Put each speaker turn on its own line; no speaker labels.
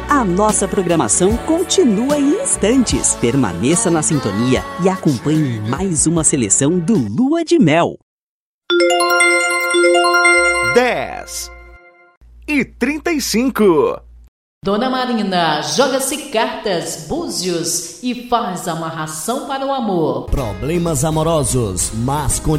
A nossa programação continua em instantes. Permaneça na sintonia e acompanhe mais uma seleção do Lua de Mel.
10h35.
Dona Marina joga-se cartas, búzios e faz amarração para o amor.
Problemas amorosos, más condições